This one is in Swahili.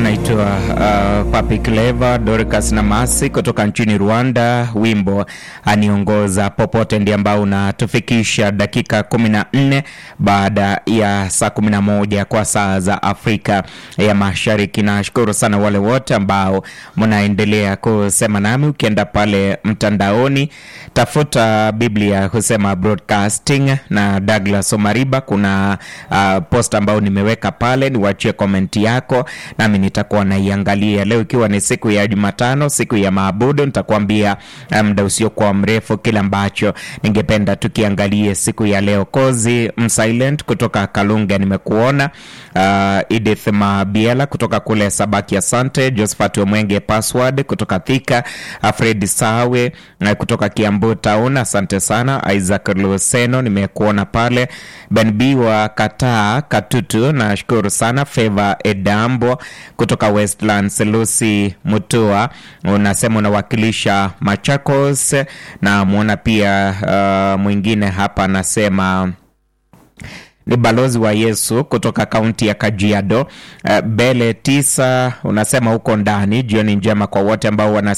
anaitwa Papi Clever, Dorcas Namasi kutoka nchini Rwanda. Wimbo Aniongoza. Popote ndiye ambao unatufikisha dakika 14 baada ya saa 11 kwa saa za Afrika ya Mashariki. Nashukuru sana wale wote ambao mnaendelea kusema nami. Ukienda pale mtandaoni tafuta Biblia husema broadcasting na Douglas Omariba, kuna post ambao nimeweka pale, niwachie komenti yako nami nitakuwa naiangalia. Leo ikiwa ni siku ya Jumatano, siku ya maabudu, nitakwambia muda usiokuwa mrefu kile ambacho ningependa tukiangalie siku ya leo. Kozi Msilent kutoka Kalunga nimekuona, Edith Mabiela kutoka kule Sabaki asante, Josephat Omwenge Password kutoka Thika, Fred Sawe kutoka Kiambu Town asante sana, Isaac Luseno nimekuona pale, Ben B wa Kataa Katutu nashukuru sana, Favor Edambo kutoka Westlands, Lucy Mutua unasema unawakilisha Machakos, na muona pia mwingine hapa anasema ni balozi wa Yesu kutoka kaunti ya Kajiado. Bele 9 unasema huko ndani. Jioni njema kwa wote ambao wana